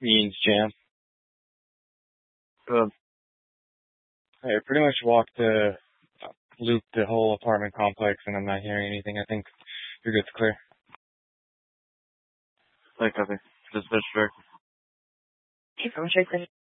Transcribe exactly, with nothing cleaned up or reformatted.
means jam. Good. I pretty much walked the loop the whole apartment complex, and I'm not hearing anything. I think you're good to clear. Like, copy. Dispatch director. Keep going,